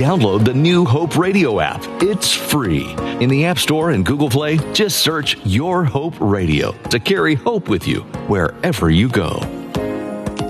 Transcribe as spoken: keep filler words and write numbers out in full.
download the new Hope Radio app. It's free. In the App Store and Google Play, just search Your Hope Radio to carry hope with you wherever you go.